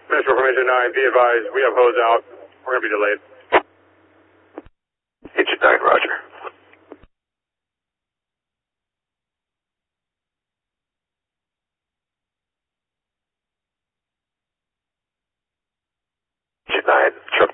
Metro Formation 9, be advised, we have hose out. We're going to be delayed. Agent 9, roger. Agent 9, truck